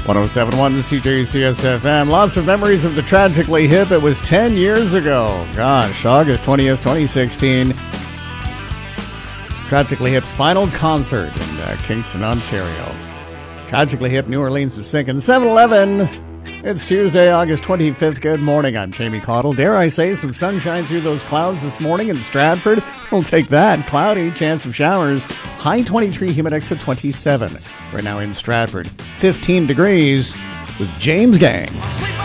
107.1 CJCS FM. Lots of memories of the Tragically Hip. It was 10 years ago. Gosh, August 20th, 2016. Tragically Hip's final concert in Kingston, Ontario. Tragically Hip, New Orleans is sinking. 7-Eleven. It's Tuesday, August 25th. Good morning. I'm Jamie Caudle. Dare I say some sunshine through those clouds this morning in Stratford? We'll take that. Cloudy, chance of showers. High 23, humidex at 27. Right now in Stratford, 15 degrees with James Gang.